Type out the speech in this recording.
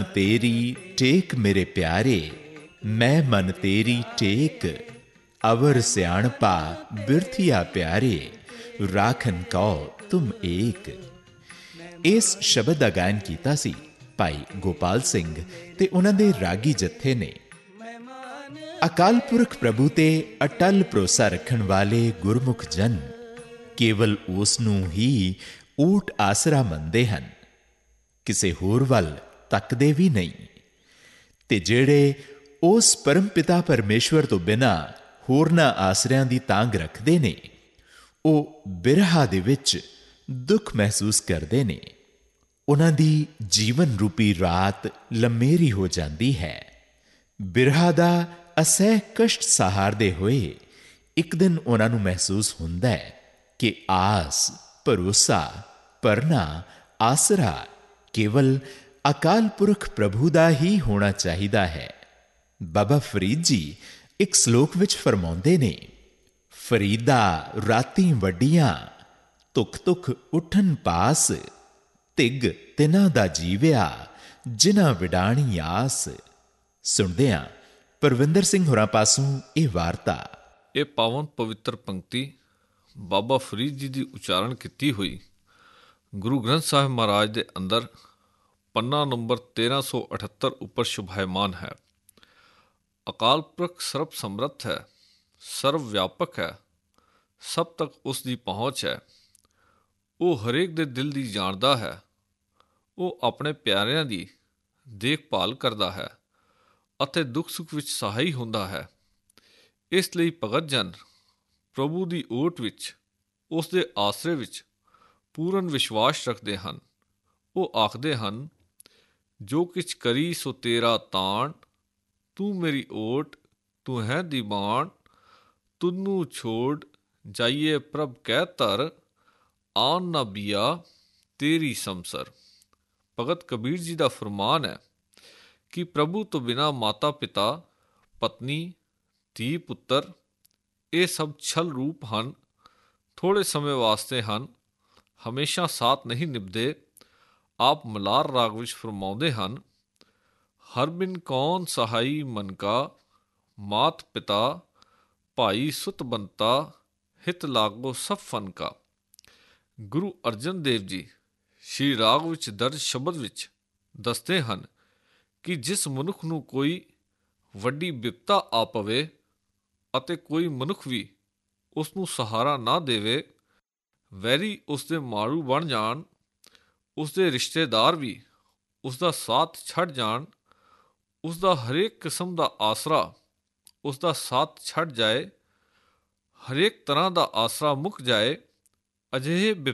तेरी टेक मेरे प्यारे, मैं मन तेरी टेक। अवर सियाणपा बिरथिया प्यारे, राखन कौ तुम एक। ਇਸ ਸ਼ਬਦ ਦਾ ਗਾਇਨ ਕੀਤਾ ਸੀ ਭਾਈ ਗੋਪਾਲ ਸਿੰਘ ਤੇ ਉਹਨਾਂ ਦੇ ਰਾਗੀ ਜੱਥੇ ਨੇ। ਅਕਾਲ ਪੁਰਖ ਪ੍ਰਭੂ ਤੇ ਅਟਲ ਭਰੋਸਾ ਰੱਖਣ ਵਾਲੇ ਗੁਰਮੁਖ ਜਨ ਕੇਵਲ ਉਸ ਨੂੰ ਹੀ ਊਟ ਆਸਰਾ ਮੰਨਦੇ ਹਨ, ਕਿਸੇ ਹੋਰ ਵੱਲ ਤੱਕਦੇ ਵੀ ਨਹੀਂ। ਤੇ ਜਿਹੜੇ ਉਸ ਪਰਮ ਪਿਤਾ ਪਰਮੇਸ਼ਵਰ ਤੋਂ ਬਿਨਾਂ ਹੋਰਨਾਂ ਆਸਰਿਆਂ ਦੀ ਤਾਂਘ ਰੱਖਦੇ ਨੇ, ਉਹ ਬਿਰਹਾ ਦੇ ਵਿੱਚ ਦੁੱਖ ਮਹਿਸੂਸ ਕਰਦੇ ਨੇ। ਉਹਨਾਂ ਦੀ ਜੀਵਨ ਰੂਪੀ ਰਾਤ ਲੰਮੇਰੀ ਹੋ ਜਾਂਦੀ ਹੈ। ਬਿਰਹਾ ਦਾ ਅਸਹਿ ਕਸ਼ਟ ਸਹਾਰਦੇ ਹੋਏ ਇੱਕ ਦਿਨ ਉਹਨਾਂ ਨੂੰ ਮਹਿਸੂਸ ਹੁੰਦਾ ਹੈ ਕਿ ਆਸ, ਭਰੋਸਾ, ਪਰਨਾ, ਆਸਰਾ ਕੇਵਲ ਅਕਾਲ ਪੁਰਖ ਪ੍ਰਭੂ ਦਾ ਹੀ ਹੋਣਾ ਚਾਹੀਦਾ ਹੈ। ਬਾਬਾ ਫਰੀਦ ਜੀ ਇੱਕ ਸ਼ਲੋਕ ਵਿੱਚ ਫਰਮਾਉਂਦੇ ਨੇ, ਫਰੀਦਾ ਰਾਤੀ ਵੱਡੀਆਂ, ਤੁਖ ਤੁਖ ਉੱਠਣ ਪਾਸ। ਤਿਗ ਤਿਨਾਂ ਦਾ ਜੀਵਿਆ, ਜਿਨ੍ਹਾਂ ਵਿਡਾਣੀ ਆਸ। ਸੁਣਦਿਆਂ ਪਰਵਿੰਦਰ ਸਿੰਘ ਹੋਰਾਂ ਪਾਸੋਂ ਇਹ ਵਾਰਤਾ। ਇਹ ਪਾਵਨ ਪਵਿੱਤਰ ਪੰਕਤੀ ਬਾਬਾ ਫਰੀਦ ਜੀ ਦੀ ਉਚਾਰਨ ਕੀਤੀ ਹੋਈ ਗੁਰੂ ਗ੍ਰੰਥ ਸਾਹਿਬ ਮਹਾਰਾਜ ਦੇ ਅੰਦਰ ਪੰਨਾ ਨੰਬਰ 1378 ਉੱਪਰ ਸ਼ੁਭਾਇਮਾਨ ਹੈ। ਅਕਾਲ ਪੁਰਖ ਸਰਬ ਸਮਰੱਥ ਹੈ, ਸਰਵ ਵਿਆਪਕ ਹੈ, ਸਭ ਤੱਕ ਉਸ ਦੀ ਪਹੁੰਚ ਹੈ। ਉਹ ਹਰੇਕ ਦੇ ਦਿਲ ਦੀ ਜਾਣਦਾ ਹੈ। ਉਹ ਆਪਣੇ ਪਿਆਰਿਆਂ ਦੀ ਦੇਖਭਾਲ ਕਰਦਾ ਹੈ ਅਤੇ ਦੁੱਖ ਸੁੱਖ ਵਿੱਚ ਸਹਾਈ ਹੁੰਦਾ ਹੈ। ਇਸ ਲਈ ਭਗਤ ਜਨ ਪ੍ਰਭੂ ਦੀ ਓਟ ਵਿੱਚ, ਉਸ ਦੇ ਆਸਰੇ ਵਿੱਚ ਪੂਰਨ ਵਿਸ਼ਵਾਸ ਰੱਖਦੇ ਹਨ। ਉਹ ਆਖਦੇ ਹਨ, ਜੋ ਕਿਛ ਕਰੀ ਸੋ ਤੇਰਾ ਤਾਣ, ਤੂੰ ਮੇਰੀ ਓਟ ਤੂੰ ਹੈ ਦੀਵਾਨ। ਤੁਨੂੰ ਛੋੜ ਜਾਈਏ ਪ੍ਰਭ ਕਹਿ ਧਰ, ਆਨ ਨਾ ਬੀਆ ਤੇਰੀ ਸੰਸਰ। ਭਗਤ ਕਬੀਰ ਜੀ ਦਾ ਫਰਮਾਨ ਹੈ ਕਿ ਪ੍ਰਭੂ ਤੋਂ ਬਿਨਾਂ ਮਾਤਾ ਪਿਤਾ, ਪਤਨੀ, ਧੀ ਪੁੱਤਰ ਇਹ ਸਭ ਛਲ ਰੂਪ ਹਨ, ਥੋੜ੍ਹੇ ਸਮੇਂ ਵਾਸਤੇ ਹਨ, ਹਮੇਸ਼ਾ ਸਾਥ ਨਹੀਂ ਨਿਭਦੇ। ਆਪ ਮਲਾਰ ਰਾਗ ਵਿੱਚ ਫਰਮਾਉਂਦੇ ਹਨ, ਹਰ ਬਿਨ ਕੌਣ ਸਹਾਈ ਮਨ ਕਾ, ਮਾਤ ਪਿਤਾ ਭਾਈ ਸੁਤ ਬੰਤਾ, ਹਿਤ ਲਾਗੋ ਸਭ ਫਨ ਕਾ। ਗੁਰੂ ਅਰਜਨ ਦੇਵ ਜੀ ਸ਼੍ਰੀ ਰਾਗ ਵਿੱਚ ਦਰਜ ਸ਼ਬਦ ਵਿੱਚ ਦੱਸਦੇ ਹਨ ਕਿ ਜਿਸ ਮਨੁੱਖ ਨੂੰ ਕੋਈ ਵੱਡੀ ਬਿਪਤਾ ਆ ਪਵੇ ਅਤੇ ਕੋਈ ਮਨੁੱਖ ਵੀ ਉਸ ਨੂੰ ਸਹਾਰਾ ਨਾ ਦੇਵੇ, ਵੈਰੀ ਉਸ ਦੇ ਮਾਰੂ ਬਣ ਜਾਣ, ਉਸ ਦੇ ਰਿਸ਼ਤੇਦਾਰ ਵੀ ਉਸ ਦਾ ਸਾਥ ਛੱਡ ਜਾਣ, ਉਸ ਦਾ ਹਰੇਕ ਕਿਸਮ ਦਾ ਆਸਰਾ ਉਸ ਦਾ ਸਾਥ ਛੱਡ ਜਾਏ, ਹਰੇਕ ਤਰ੍ਹਾਂ ਦਾ ਆਸਰਾ ਮੁੱਕ ਜਾਏ, ਅਜਿਹੇ